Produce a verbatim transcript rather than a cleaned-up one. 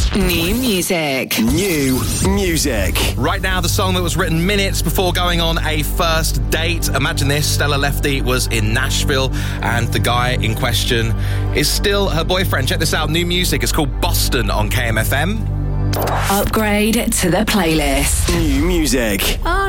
New music. New music. Right now, the song that was written minutes before going on a first date. Imagine this, Stella Lefty was in Nashville and the guy in question is still her boyfriend. Check this out, new music. It's called Boston on K M F M. Upgrade to the playlist. New music. Oh,